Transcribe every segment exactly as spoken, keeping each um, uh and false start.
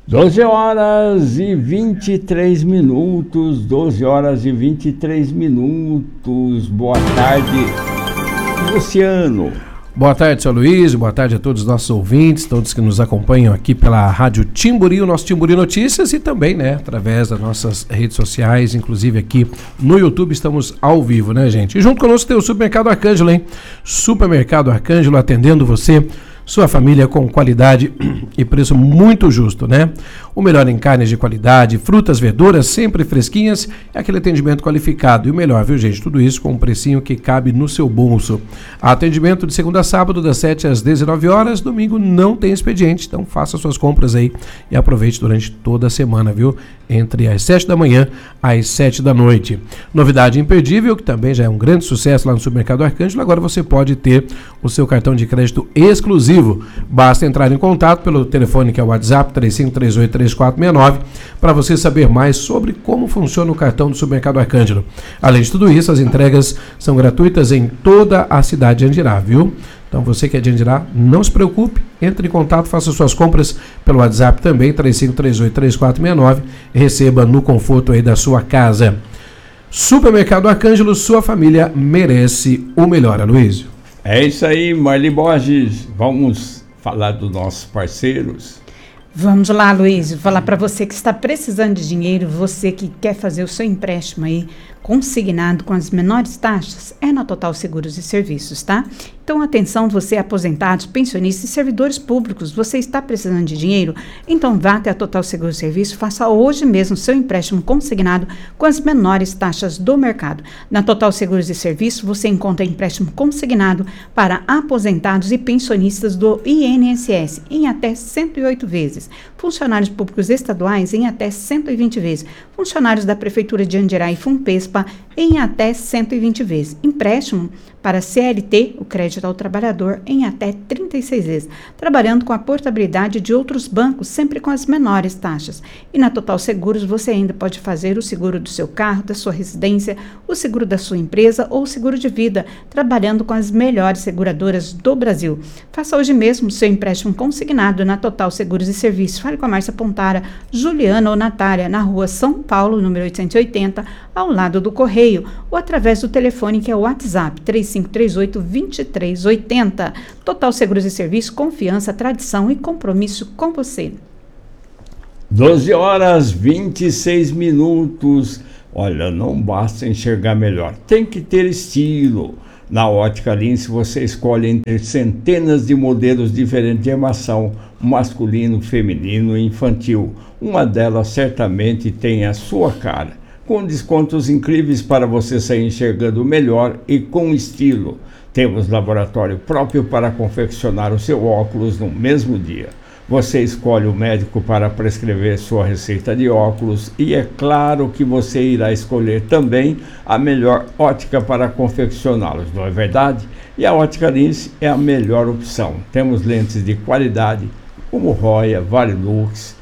doze horas e vinte e três minutos, doze horas e vinte e três minutos. Boa tarde, Luciano. Boa tarde, seu Luiz, boa tarde a todos os nossos ouvintes, todos que nos acompanham aqui pela Rádio Timburi, o nosso Timburi Notícias, e também, né, através das nossas redes sociais, inclusive aqui no YouTube estamos ao vivo, né, gente? E junto conosco tem o Supermercado Arcângelo, hein? Supermercado Arcângelo atendendo você, sua família, com qualidade e preço muito justo, né? O melhor em carnes de qualidade, frutas, verduras sempre fresquinhas, é aquele atendimento qualificado. E o melhor, viu, gente? Tudo isso com um precinho que cabe no seu bolso. Atendimento de segunda a sábado, das sete às dezenove horas. Domingo não tem expediente, então faça suas compras aí e aproveite durante toda a semana, viu? Entre as sete da manhã às sete da noite. Novidade imperdível, que também já é um grande sucesso lá no Supermercado Arcângelo, agora você pode ter o seu cartão de crédito exclusivo. Basta entrar em contato pelo telefone que é o WhatsApp três cinco três oito três quatro seis nove para você saber mais sobre como funciona o cartão do Supermercado Arcângelo. Além de tudo isso, as entregas são gratuitas em toda a cidade de Andirá, viu? Então você que é de Andirá, não se preocupe, entre em contato, faça suas compras pelo WhatsApp também, três cinco três oito três quatro seis nove, e receba no conforto aí da sua casa. Supermercado Arcângelo, sua família merece o melhor, Aloysio. É isso aí, Marli Borges. Vamos falar dos nossos parceiros. Vamos lá, Luiz, falar para você que está precisando de dinheiro, você que quer fazer o seu empréstimo aí consignado com as menores taxas, é na Total Seguros e Serviços, tá? Então, atenção, você aposentados, pensionistas e servidores públicos, você está precisando de dinheiro? Então, vá até a Total Seguros e Serviços, faça hoje mesmo seu empréstimo consignado com as menores taxas do mercado. Na Total Seguros e Serviços, você encontra empréstimo consignado para aposentados e pensionistas do I N S S em até cento e oito vezes, funcionários públicos estaduais em até cento e vinte vezes, funcionários da Prefeitura de Andirá e Funpespa em até cento e vinte vezes, empréstimo para C L T, o crédito ao trabalhador, em até trinta e seis vezes, trabalhando com a portabilidade de outros bancos, sempre com as menores taxas. E na Total Seguros você ainda pode fazer o seguro do seu carro, da sua residência, o seguro da sua empresa ou o seguro de vida, trabalhando com as melhores seguradoras do Brasil. Faça hoje mesmo o seu empréstimo consignado na Total Seguros e Serviços. Fale com a Márcia Pontara, Juliana ou Natália, na rua São Paulo, número oitocentos e oitenta, ao lado do Correio, ou através do telefone que é o WhatsApp, três cinco três oito, dois três oito zero. Total Seguros e Serviços, confiança, tradição e compromisso com você. doze horas e vinte e seis minutos. Olha, não basta enxergar melhor, tem que ter estilo. Na Ótica Lince você escolhe entre centenas de modelos diferentes de armação, masculino, feminino e infantil. Uma delas certamente tem a sua cara, com descontos incríveis para você sair enxergando melhor e com estilo. Temos laboratório próprio para confeccionar o seu óculos no mesmo dia. Você escolhe o médico para prescrever sua receita de óculos e é claro que você irá escolher também a melhor ótica para confeccioná-los, não é verdade? E a Ótica Lince é a melhor opção. Temos lentes de qualidade como Roya, Varilux,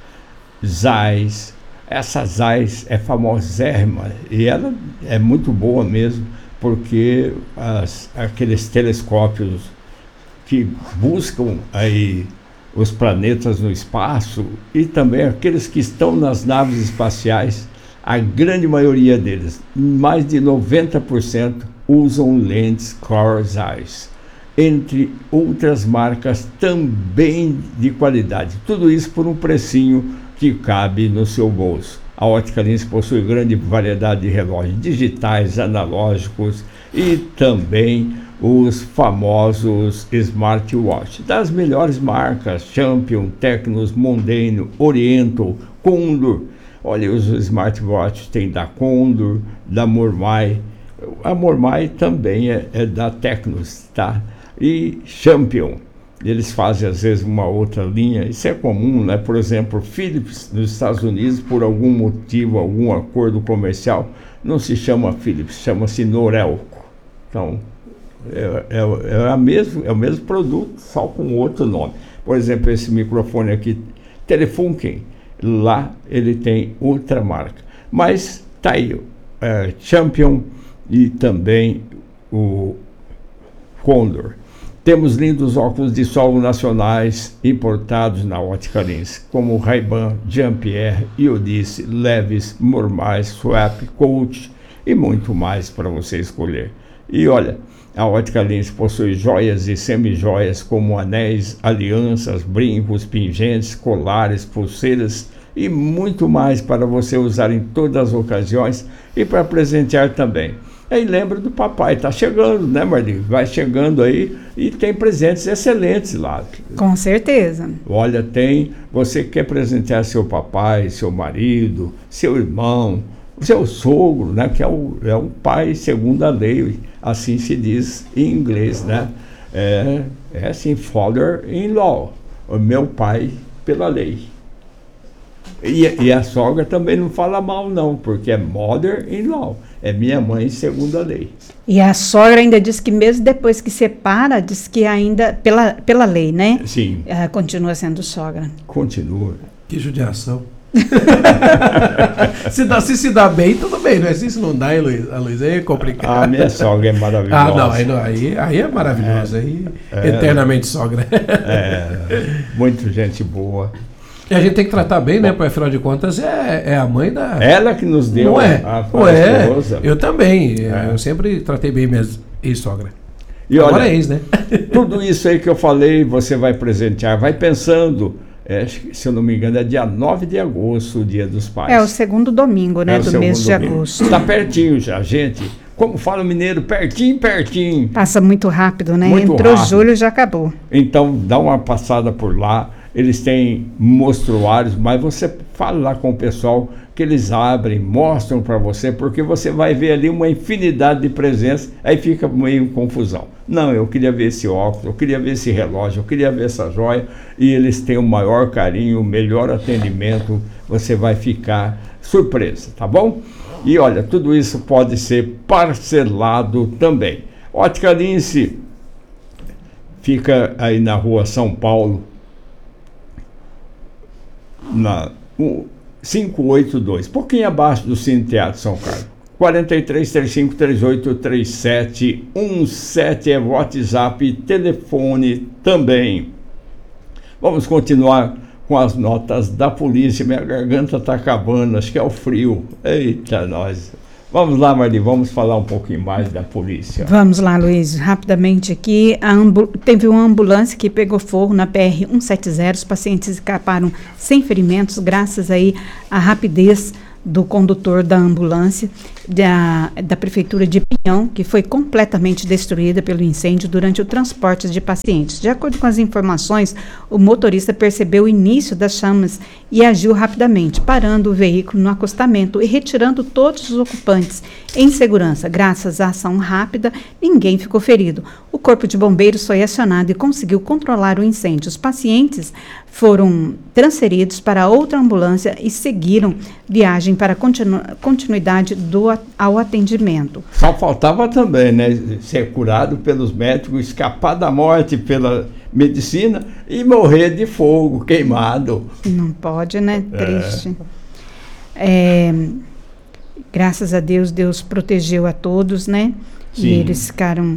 Zeiss. Essa Zeiss é famosérrima e ela é muito boa mesmo, porque as, aqueles telescópios que buscam aí os planetas no espaço e também aqueles que estão nas naves espaciais, a grande maioria deles, mais de noventa por cento, usam lentes Carl Zeiss, entre outras marcas também de qualidade. Tudo isso por um precinho que cabe no seu bolso. A Ótica Lince possui grande variedade de relógios digitais, analógicos e também os famosos smartwatch das melhores marcas: Champion, Tecnos, Mondeno, Oriental, Condor. Olha, os smartwatch tem da Condor, da Mormai. A Mormai também é, é da Tecnos, tá? E Champion. Eles fazem às vezes uma outra linha, isso é comum, né? Por exemplo, Philips nos Estados Unidos, por algum motivo, algum acordo comercial, não se chama Philips, chama-se Norelco. Então, é, é, é, a mesmo, é o mesmo produto, só com outro nome. Por exemplo, esse microfone aqui, Telefunken, lá ele tem outra marca. Mas tá aí, é, Champion e também o Condor. Temos lindos óculos de sol nacionais importados na Ótica Lins, como Ray-Ban, Jean-Pierre, Iodice, Levi's, Mormais, Swap, Coach e muito mais para você escolher. E olha, a Ótica Lins possui joias e semi-joias como anéis, alianças, brincos, pingentes, colares, pulseiras e muito mais para você usar em todas as ocasiões e para presentear também. E lembra do papai, tá chegando, né, Marli? Vai chegando aí e tem presentes excelentes lá. Com certeza. Olha, tem, você quer presentear seu papai, seu marido, seu irmão, seu sogro, né, que é o, é um pai segundo a lei, assim se diz em inglês, né? É, é assim, father-in-law, o meu pai pela lei. E, e a sogra também não fala mal não, porque é mother-in-law, é minha mãe segundo a lei. E a sogra ainda diz que mesmo depois que separa, diz que ainda, pela, pela lei, né? Sim. Uh, continua sendo sogra. Continua. Que judiação. se, dá, se se dá bem, tudo bem, não é assim? Se não dá, Luiz, a Luiz, aí é complicado. A minha sogra é maravilhosa. Ah, não, aí, não, aí, aí é maravilhosa, é, aí é, eternamente sogra. É, muito gente boa. E a gente tem que tratar bem, né? Porque afinal de contas é, é a mãe da... Ela que nos deu não é? a, a Ué, esposa. Eu também, É. eu sempre tratei bem minha ex-sogra. E Agora olha, é ex, né? tudo isso aí que eu falei, você vai presentear, vai pensando, é, se eu não me engano é dia nove de agosto, o Dia dos Pais. É o segundo domingo, né, É o do segundo mês de domingo. agosto. Está pertinho já, gente. Como fala o mineiro, pertinho, pertinho. Passa muito rápido, né? Muito Entrou rápido. julho, já acabou. Então, dá uma passada por lá. Eles têm mostruários, mas você fala lá com o pessoal que eles abrem, mostram para você, porque você vai ver ali uma infinidade de presenças, aí fica meio confusão. Não, eu queria ver esse óculos, eu queria ver esse relógio, eu queria ver essa joia, e eles têm o maior carinho, o melhor atendimento, você vai ficar surpresa, tá bom? E olha, tudo isso pode ser parcelado também. Ótica Lince fica aí na rua São Paulo, na um, quinhentos e oitenta e dois, pouquinho abaixo do Cine Teatro São Carlos. quarenta e três, trinta e cinco, trinta e oito, trinta e sete, dezessete é WhatsApp, telefone também. Vamos continuar com as notas da polícia. Minha garganta está acabando, acho que é o frio. Eita, nós. Vamos lá, Marli, vamos falar um pouquinho mais da polícia. Vamos lá, Luiz, rapidamente aqui. A ambu- teve uma ambulância que pegou fogo na P R cento e setenta. Os pacientes escaparam sem ferimentos, graças aí à rapidez do condutor da ambulância da, da Prefeitura de Pinhão, que foi completamente destruída pelo incêndio durante o transporte de pacientes. De acordo com as informações, o motorista percebeu o início das chamas e agiu rapidamente, parando o veículo no acostamento e retirando todos os ocupantes em segurança. Graças à ação rápida, ninguém ficou ferido. O Corpo de Bombeiros foi acionado e conseguiu controlar o incêndio. Os pacientes foram transferidos para outra ambulância e seguiram viagem para continu- continuidade do, ao atendimento. Só faltava também, né, ser curado pelos médicos, escapar da morte pela medicina e morrer de fogo, queimado. Não pode, né? Triste. É, graças a Deus, Deus protegeu a todos, né? Sim. E eles ficaram...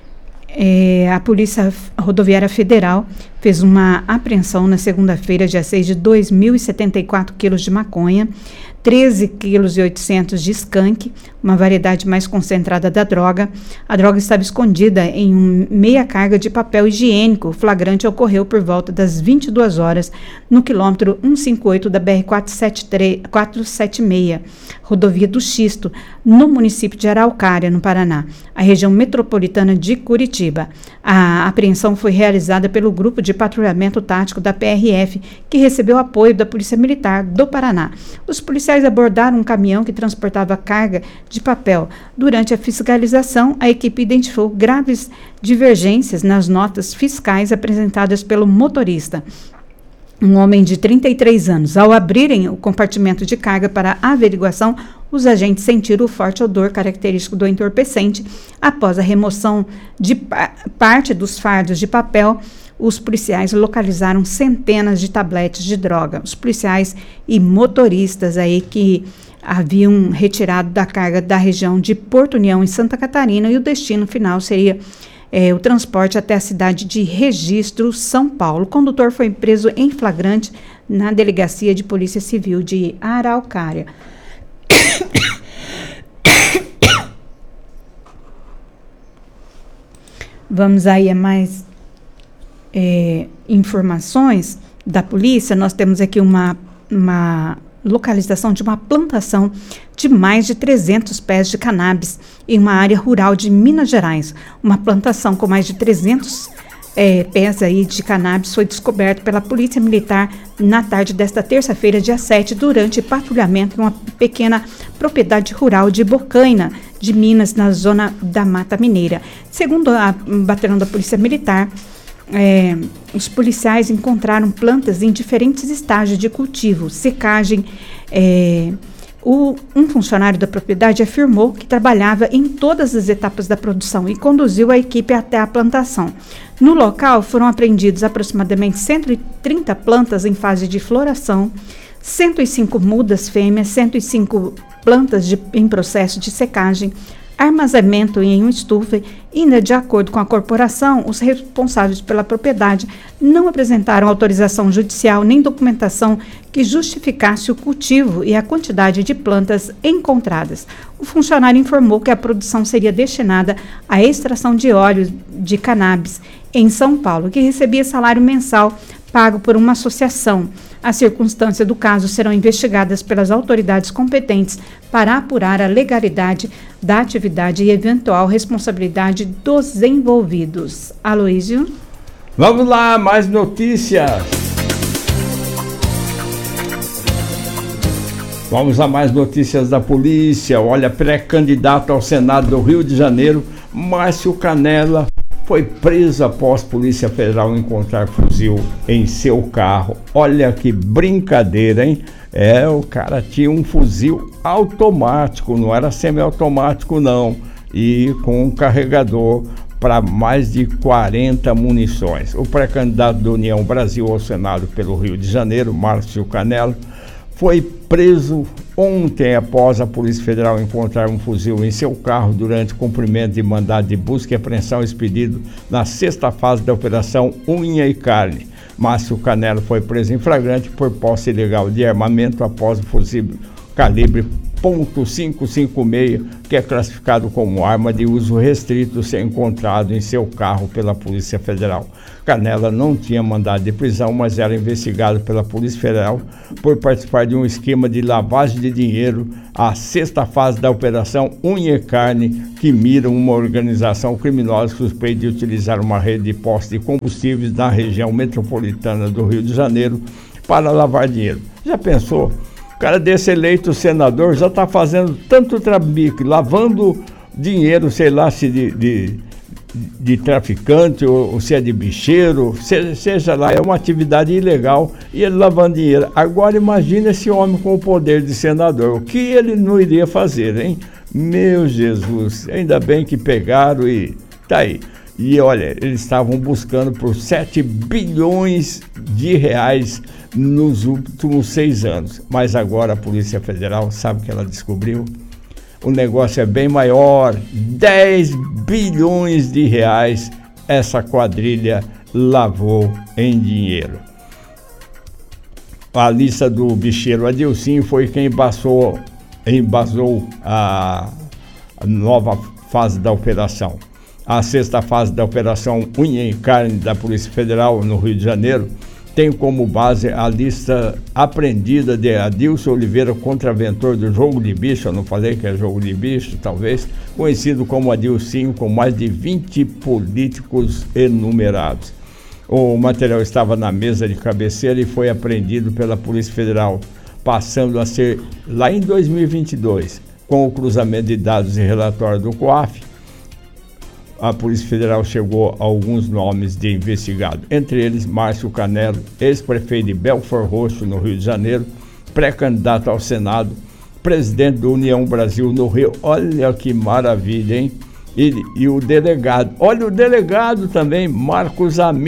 É, a Polícia Rodoviária Federal fez uma apreensão na segunda-feira, dia seis, de dois mil e setenta e quatro quilos de maconha, treze quilos e oitocentos de skunk, uma variedade mais concentrada da droga. A droga estava escondida em um meia carga de papel higiênico. O flagrante ocorreu por volta das vinte e duas horas no quilômetro cento e cinquenta e oito da B R quatrocentos e setenta e seis, rodovia do Xisto, no município de Araucária, no Paraná, a região metropolitana de Curitiba. A apreensão foi realizada pelo Grupo de Patrulhamento Tático da P R F, que recebeu apoio da Polícia Militar do Paraná. Os policiais abordaram um caminhão que transportava carga de papel. Durante a fiscalização, a equipe identificou graves divergências nas notas fiscais apresentadas pelo motorista, um homem de trinta e três anos. Ao abrirem o compartimento de carga para averiguação, os agentes sentiram o forte odor característico do entorpecente. Após a remoção de pa- parte dos fardos de papel, os policiais localizaram centenas de tabletes de droga. Os policiais e motoristas aí que haviam retirado da carga da região de Porto União, em Santa Catarina, e o destino final seria é, o transporte até a cidade de Registro, São Paulo. O condutor foi preso em flagrante na Delegacia de Polícia Civil de Araucária. Vamos aí a mais é, informações da polícia. Nós temos aqui uma, uma localização de uma plantação de mais de trezentos pés de cannabis em uma área rural de Minas Gerais. Uma plantação com mais de trezentos é, pés aí de cannabis foi descoberto pela Polícia Militar na tarde desta terça-feira, dia sete, durante patrulhamento em uma pequena propriedade rural de Bocaina, de Minas, na zona da Mata Mineira. Segundo a batalhão da Polícia Militar, é, os policiais encontraram plantas em diferentes estágios de cultivo, secagem. É, o, um funcionário da propriedade afirmou que trabalhava em todas as etapas da produção e conduziu a equipe até a plantação. No local foram apreendidos aproximadamente cento e trinta plantas em fase de floração, cento e cinco mudas fêmeas, cento e cinco plantas de, em processo de secagem, armazenamento em uma estufa. Ainda de acordo com a corporação, os responsáveis pela propriedade não apresentaram autorização judicial nem documentação que justificasse o cultivo e a quantidade de plantas encontradas. O funcionário informou que a produção seria destinada à extração de óleo de cannabis em São Paulo, que recebia salário mensal pago por uma associação. As circunstâncias do caso serão investigadas pelas autoridades competentes para apurar a legalidade da atividade e eventual responsabilidade dos envolvidos. Aloísio? Vamos lá, mais notícias. Vamos a mais notícias da polícia. Olha, pré-candidato ao Senado do Rio de Janeiro, Márcio Canela, foi preso após Polícia Federal encontrar fuzil em seu carro. Olha que brincadeira, hein? É, o cara tinha um fuzil automático, não era semiautomático não, e com um carregador para mais de quarenta munições. O pré-candidato da União Brasil ao Senado pelo Rio de Janeiro, Márcio Canela, foi preso ontem após a Polícia Federal encontrar um fuzil em seu carro durante cumprimento de mandado de busca e apreensão expedido na sexta fase da Operação Unha e Carne. Márcio Canela foi preso em flagrante por posse ilegal de armamento após o fuzil calibre ponto cinco cinco seis, que é classificado como arma de uso restrito, ser encontrado em seu carro pela Polícia Federal. Canela não tinha mandado de prisão, mas era investigado pela Polícia Federal por participar de um esquema de lavagem de dinheiro, a sexta fase da Operação Unha e Carne, que mira uma organização criminosa suspeita de utilizar uma rede de postos de combustíveis na região metropolitana do Rio de Janeiro para lavar dinheiro. Já pensou? O cara desse eleito senador já está fazendo tanto trabique, lavando dinheiro, sei lá, se de, de, de traficante ou, ou se é de bicheiro, seja, seja lá, é uma atividade ilegal e ele lavando dinheiro. Agora imagina esse homem com o poder de senador, o que ele não iria fazer, hein? Meu Jesus, ainda bem que pegaram e tá aí. E olha, eles estavam buscando por sete bilhões de reais nos últimos seis anos. Mas agora a Polícia Federal, sabe o que ela descobriu? O negócio é bem maior, dez bilhões de reais essa quadrilha lavou em dinheiro. A lista do bicheiro Adilcinho foi quem embasou, embasou a, a nova fase da operação. A sexta fase da Operação Unha e Carne da Polícia Federal no Rio de Janeiro tem como base a lista apreendida de Adilson Oliveira, contraventor do jogo de bicho, eu não falei que é jogo de bicho, talvez, conhecido como Adilcinho, com mais de vinte políticos enumerados. O material estava na mesa de cabeceira e foi apreendido pela Polícia Federal, passando a ser, lá em dois mil e vinte e dois, com o cruzamento de dados e relatório do COAF, a Polícia Federal chegou a alguns nomes de investigado, entre eles Márcio Canela, ex-prefeito de Belford Roxo, no Rio de Janeiro, pré-candidato ao Senado, presidente da União Brasil no Rio. Olha que maravilha, hein? E, e o delegado, olha o delegado também, Marcos Amin,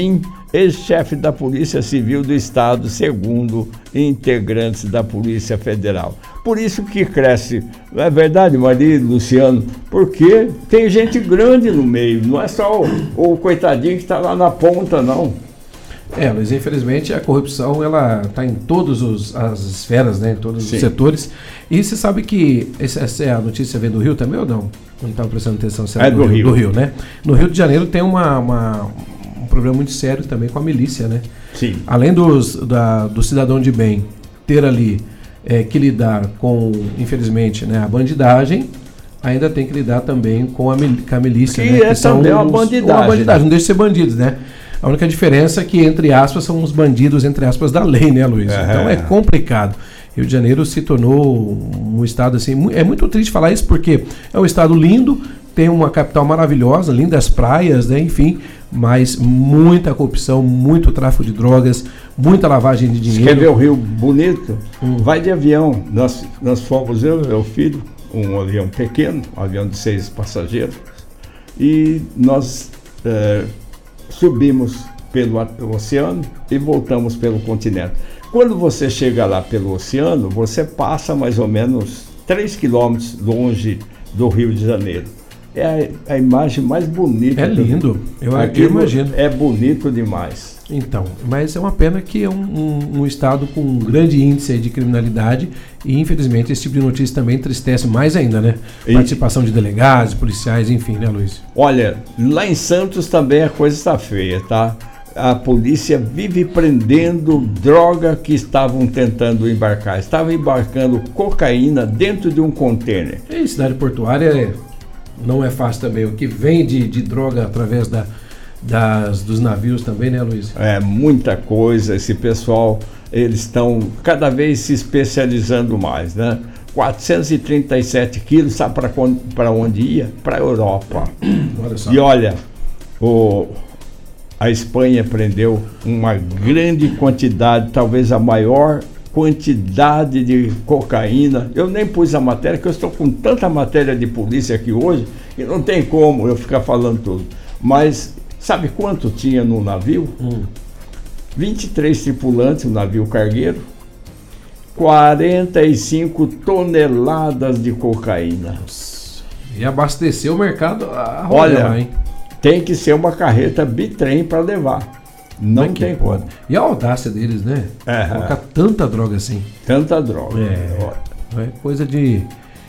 ex-chefe da Polícia Civil do Estado, segundo integrantes da Polícia Federal. Por isso que cresce, não é verdade, Maria e Luciano? Porque tem gente grande no meio, não é só o, o coitadinho que está lá na ponta, não. É, Luiz, infelizmente a corrupção ela está em todas as esferas, né, em todos Sim. os setores. E você sabe que essa, essa é a notícia vem do Rio também ou não? Não estava prestando atenção se era é do, do Rio. do Rio, né? No Rio de Janeiro tem uma, uma, um problema muito sério também com a milícia, né? Sim. Além dos, da, do cidadão de bem ter ali é, que lidar com, infelizmente, né, a bandidagem, ainda tem que lidar também com a, mil, com a milícia, que né? É que são também uma bandidagem. Uma bandidagem, não deixa de ser bandidos, né? A única diferença é que, entre aspas, são os bandidos, entre aspas, da lei, né, Luiz? É. Então é complicado. Rio de Janeiro se tornou um estado assim, é muito triste falar isso porque é um estado lindo, tem uma capital maravilhosa, lindas praias, né, enfim, mas muita corrupção, muito tráfico de drogas, muita lavagem de dinheiro. Quer ver o Rio bonito? Hum. Vai de avião. Nós, nós fomos, eu e meu filho, um avião pequeno, um avião de seis passageiros, e nós é, subimos pelo oceano e voltamos pelo continente. Quando você chega lá pelo oceano, você passa mais ou menos três quilômetros longe do Rio de Janeiro. É a, a imagem mais bonita. É lindo, eu aqui imagino. É bonito demais. Então, mas é uma pena que é um, um, um estado com um grande índice de criminalidade e, infelizmente, esse tipo de notícia também entristece mais ainda, né? E... participação de delegados, policiais, enfim, né, Luiz? Olha, lá em Santos também a coisa está feia, tá? A polícia vive prendendo droga que estavam tentando embarcar. Estavam embarcando cocaína dentro de um contêiner. E cidade portuária é, não é fácil também. O que vem de, de droga através da, das, dos navios também, né, Luiz? É, muita coisa. Esse pessoal, eles estão cada vez se especializando mais, né? quatrocentos e trinta e sete quilos, sabe para onde ia? Para a Europa. Olha só. E olha, o... a Espanha prendeu uma grande quantidade, talvez a maior quantidade de cocaína. Eu nem pus a matéria, porque eu estou com tanta matéria de polícia aqui hoje, que não tem como eu ficar falando tudo. Mas sabe quanto tinha no navio? Hum. vinte e três tripulantes, um navio cargueiro, quarenta e cinco toneladas de cocaína. Nossa. E abasteceu o mercado a roda, olha, lá, hein? Tem que ser uma carreta bitrem para levar. Não Mas tem como. E a audácia deles, né? É, colocar tanta droga assim. Tanta droga. É, é coisa de...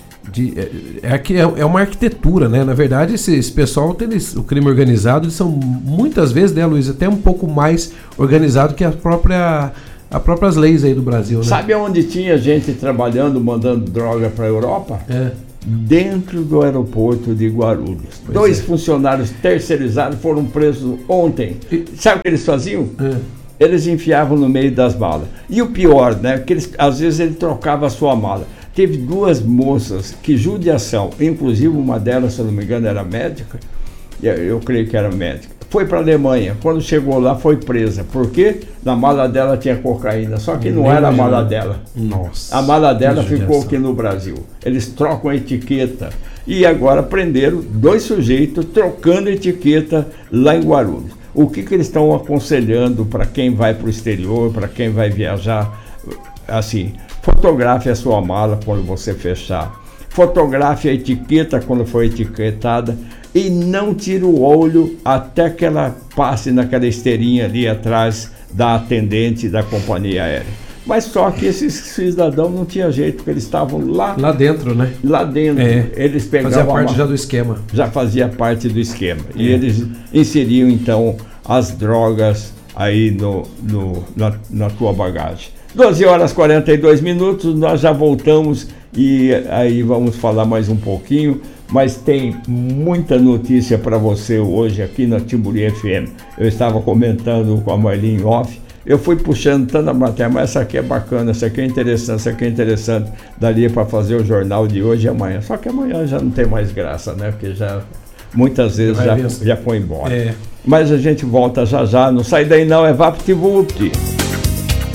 de é, é, é uma arquitetura, né? Na verdade, esse, esse pessoal, eles, o crime organizado, eles são muitas vezes, né, Luiz, até um pouco mais organizado que a própria... as próprias leis aí do Brasil, né? Sabe onde tinha gente trabalhando, mandando droga para a Europa? É. Dentro do aeroporto de Guarulhos. Pois Dois é. funcionários terceirizados foram presos ontem. E... sabe o que eles faziam? É. Eles enfiavam no meio das malas. E o pior, né? Que eles, às vezes ele trocava a sua mala. Teve duas moças que judiação, inclusive uma delas, se eu não me engano, era médica. Eu, eu creio que era médica. Foi para a Alemanha. Quando chegou lá, foi presa. Por quê? Na mala dela tinha cocaína. Só que não era a mala dela. Nossa. A mala dela ficou aqui no Brasil. Eles trocam a etiqueta. E agora prenderam dois sujeitos trocando etiqueta lá em Guarulhos. O que, que eles estão aconselhando para quem vai para o exterior, para quem vai viajar? Assim, fotografe a sua mala quando você fechar. Fotografe a etiqueta quando for etiquetada. E não tire o olho até que ela passe naquela esteirinha ali atrás da atendente da companhia aérea. Mas só que esses cidadãos não tinha jeito, porque eles estavam lá... Lá dentro, né? Lá dentro. É, eles pegavam fazia parte uma, já do esquema. Já fazia parte do esquema. É. E eles inseriam, então, as drogas aí no, no, na, na tua bagagem. doze horas e quarenta e dois minutos, nós já voltamos e aí vamos falar mais um pouquinho. Mas tem muita notícia para você hoje aqui na Timburi F M. Eu estava comentando com a Marlene off, eu fui puxando tanta matéria, mas essa aqui é bacana, essa aqui é interessante, essa aqui é interessante. Daria para fazer o jornal de hoje e amanhã. Só que amanhã já não tem mais graça, né? Porque já muitas vezes já, já foi embora. É. Mas a gente volta já já, não sai daí não, é VaptVupt.